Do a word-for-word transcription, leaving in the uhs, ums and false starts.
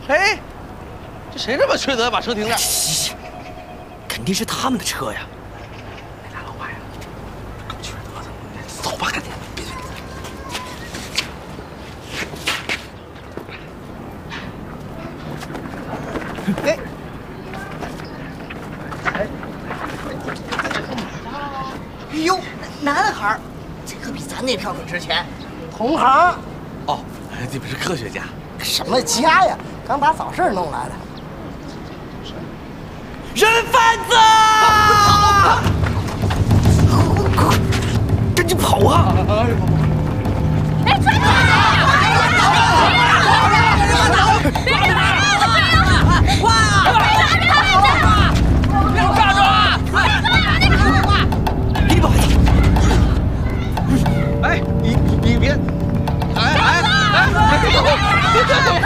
嘿，这谁这么缺德，把车停这儿？ 肯定是他们的车呀！那俩老外呀，够缺德的。走吧，赶紧。 哎。 哎呦，男孩，这可比咱那票可值钱。 同行。 哦，你们是科学家？ 什么家呀？刚把早市弄来的。 人贩子！赶紧跑啊！ 哎，抓住哎，你你别，哎哎哎，别走！